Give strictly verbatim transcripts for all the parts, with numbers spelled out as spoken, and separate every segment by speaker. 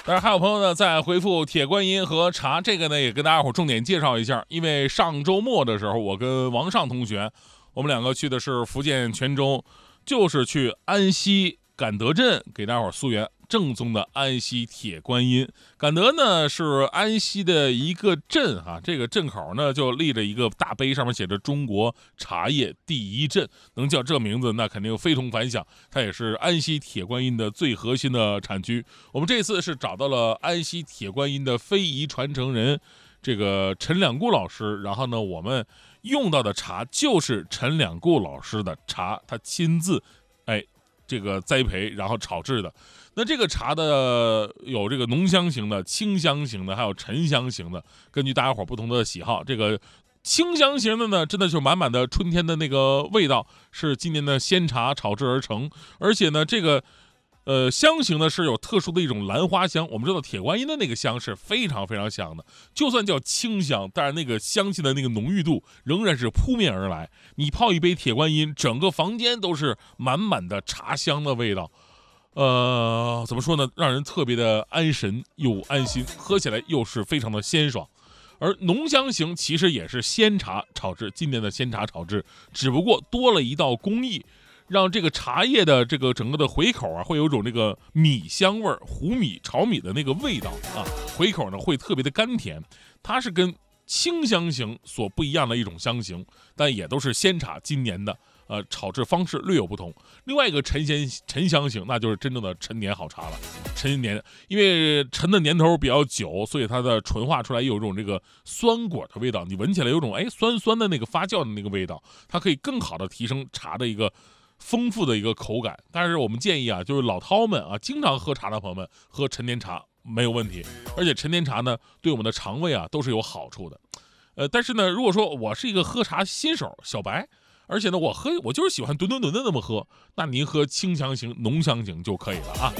Speaker 1: 当然还有朋友呢在回复铁观音和茶，这个呢也跟大家伙重点介绍一下，因为上周末的时候，我跟王尚同学，我们两个去的是福建泉州，就是去安溪感德镇给大家伙溯源正宗的安溪铁观音。感德呢是安溪的一个镇哈、啊，这个镇口呢就立着一个大碑，上面写着中国茶叶第一镇，能叫这名字那肯定非同凡响。它也是安溪铁观音的最核心的产区。我们这次是找到了安溪铁观音的非遗传承人这个陈两顾老师，然后呢我们用到的茶就是陈两顾老师的茶，他亲自哎这个栽培然后炒制的。那这个茶的有这个浓香型的、清香型的，还有沉香型的，根据大家伙不同的喜好，这个清香型的呢，真的就满满的春天的那个味道，是今年的鲜茶炒制而成。而且呢，这个呃香型呢是有特殊的一种兰花香。我们知道铁观音的那个香是非常非常香的，就算叫清香，但是那个香气的那个浓郁度仍然是扑面而来。你泡一杯铁观音，整个房间都是满满的茶香的味道。呃，怎么说呢？让人特别的安神又安心，喝起来又是非常的鲜爽。而浓香型其实也是鲜茶炒制，今年的鲜茶炒制，只不过多了一道工艺，让这个茶叶的这个整个的回口啊，会有种这个米香味儿，糊米炒米的那个味道啊，回口呢会特别的甘甜。它是跟清香型所不一样的一种香型，但也都是鲜茶，今年的。呃，炒制方式略有不同。另外一个沉鲜沉香型，那就是真正的陈年好茶了。陈年，因为陈的年头比较久，所以它的纯化出来有一种这个酸果的味道，你闻起来有种哎酸酸的那个发酵的那个味道，它可以更好的提升茶的一个丰富的一个口感。但是我们建议啊，就是老饕们啊，经常喝茶的朋友们喝陈年茶没有问题，而且陈年茶呢对我们的肠胃啊都是有好处的。呃，但是呢，如果说我是一个喝茶新手小白。而且呢，我喝我就是喜欢吨吨吨的那么喝，那您喝清香型、浓香型就可以了啊。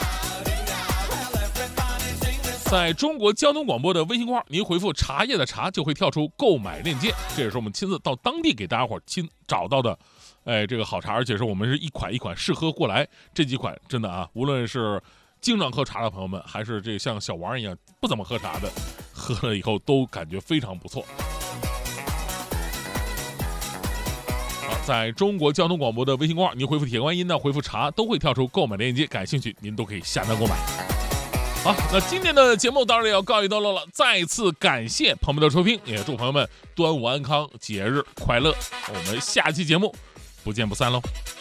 Speaker 1: 在中国交通广播的微信公号，您回复茶叶的茶就会跳出购买链接，这也是我们亲自到当地给大家伙亲找到的，哎，这个好茶，而且是我们是一款一款试喝过来，这几款真的啊，无论是经常喝茶的朋友们，还是这像小王一样不怎么喝茶的，喝了以后都感觉非常不错。在中国交通广播的微信公号，您回复铁观音呢，回复茶都会跳出购买链接，感兴趣您都可以下单购买。好，那今天的节目当然要告一段落了，再次感谢朋友们的收听，也祝朋友们端午安康，节日快乐。我们下期节目不见不散喽。